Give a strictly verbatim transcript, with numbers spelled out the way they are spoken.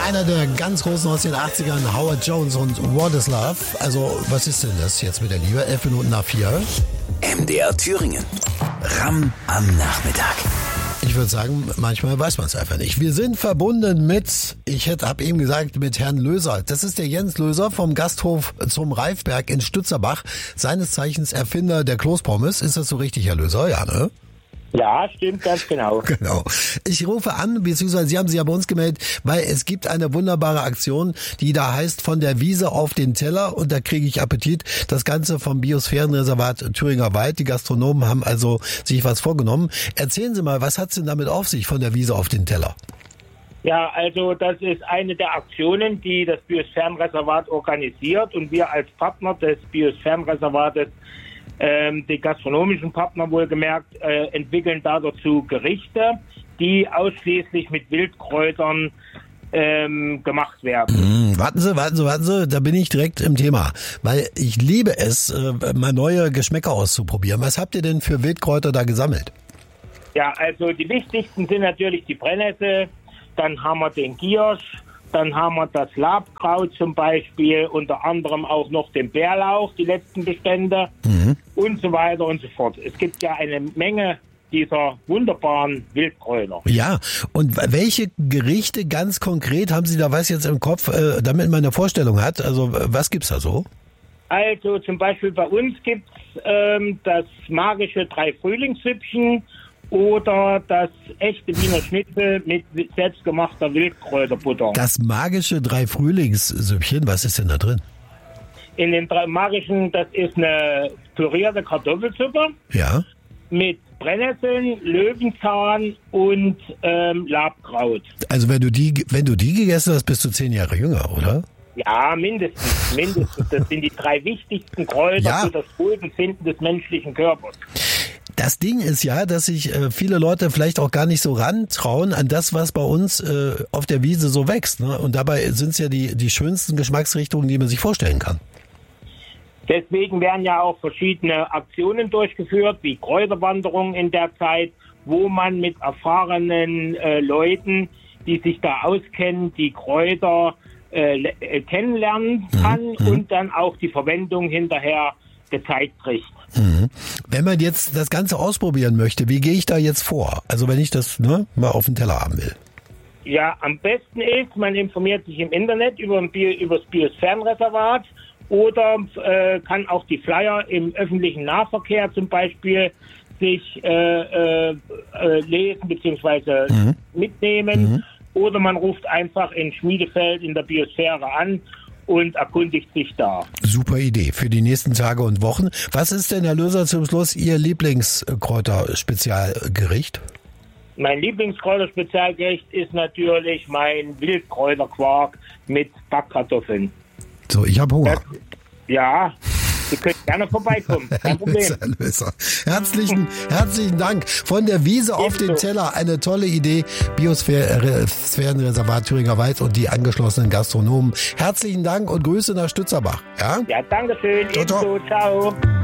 Einer der ganz großen aus den achtzigern, Howard Jones und What is Love. Also, was ist denn das jetzt mit der Liebe? Elf Minuten nach vier. M D R Thüringen. Ram am Nachmittag. Ich würde sagen, manchmal weiß man es einfach nicht. Wir sind verbunden mit, ich hätte, hab eben gesagt, mit Herrn Löser. Das ist der Jens Löser vom Gasthof zum Reifberg in Stützerbach. Seines Zeichens Erfinder der Kloßpommes. Ist das so richtig, Herr Löser? Ja, ne? Ja, stimmt, ganz genau. Genau. Ich rufe an, beziehungsweise Sie haben sich ja bei uns gemeldet, weil es gibt eine wunderbare Aktion, die da heißt von der Wiese auf den Teller und da kriege ich Appetit. Das Ganze vom Biosphärenreservat Thüringer Wald. Die Gastronomen haben also sich was vorgenommen. Erzählen Sie mal, was hat's denn damit auf sich von der Wiese auf den Teller? Ja, also das ist eine der Aktionen, die das Biosphärenreservat organisiert und wir als Partner des Biosphärenreservates, Ähm, die gastronomischen Partner wohlgemerkt, äh, entwickeln da dazu Gerichte, die ausschließlich mit Wildkräutern ähm, gemacht werden. Hm, warten Sie, warten Sie, warten Sie, da bin ich direkt im Thema, weil ich liebe es, äh, mal neue Geschmäcker auszuprobieren. Was habt ihr denn für Wildkräuter da gesammelt? Ja, also die wichtigsten sind natürlich die Brennnessel, dann haben wir den Giersch, dann haben wir das Labkraut zum Beispiel, unter anderem auch noch den Bärlauch, die letzten Bestände mhm. und so weiter und so fort. Es gibt ja eine Menge dieser wunderbaren Wildkräuter. Ja, und welche Gerichte ganz konkret haben Sie da was jetzt im Kopf, äh, damit man eine Vorstellung hat? Also was gibt's da so? Also zum Beispiel bei uns gibt's ähm, das magische Drei-Frühlingssüppchen oder das echte Wiener Schnitzel mit selbstgemachter Wildkräuterbutter. Das magische Drei-Frühlingssüppchen, was ist denn da drin? In dem drei magischen, das ist eine pürierte Kartoffelsuppe. Ja. Mit Brennnesseln, Löwenzahn und ähm, Labkraut. Also wenn du die, wenn du die gegessen hast, bist du zehn Jahre jünger, oder? Ja, mindestens, mindestens. Das sind die drei wichtigsten Kräuter ja. für das Wohlbefinden des menschlichen Körpers. Das Ding ist ja, dass sich äh, viele Leute vielleicht auch gar nicht so rantrauen an das, was bei uns äh, auf der Wiese so wächst. Ne? Und dabei sind es ja die, die schönsten Geschmacksrichtungen, die man sich vorstellen kann. Deswegen werden ja auch verschiedene Aktionen durchgeführt, wie Kräuterwanderungen in der Zeit, wo man mit erfahrenen äh, Leuten, die sich da auskennen, die Kräuter äh, äh, kennenlernen kann mhm. und dann auch die Verwendung hinterher gezeigt kriegt. Mhm. Wenn man jetzt das Ganze ausprobieren möchte, wie gehe ich da jetzt vor? Also wenn ich das ne, mal auf den Teller haben will. Ja, am besten ist, man informiert sich im Internet über, Bio, über das Biosphärenreservat oder äh, kann auch die Flyer im öffentlichen Nahverkehr zum Beispiel sich äh, äh, lesen bzw. Mhm. mitnehmen. Mhm. Oder man ruft einfach in Schmiedefeld in der Biosphäre an und erkundigt sich da. Super Idee für die nächsten Tage und Wochen. Was ist denn, Herr Löser, zum Schluss Ihr Lieblingskräuter-Spezialgericht? Mein Lieblingskräuter-Spezialgericht ist natürlich mein Wildkräuterquark mit Backkartoffeln. So, ich habe Hunger. Das, ja, Sie können gerne vorbeikommen. Kein Problem. Herr Löser. Herzlichen, herzlichen Dank. Von der Wiese auf den Teller. Eine tolle Idee. Biosphärenreservat Thüringer Wald und die angeschlossenen Gastronomen. Herzlichen Dank und Grüße nach Stützerbach. Ja, ja, danke schön. Ciao, ciao. Ciao.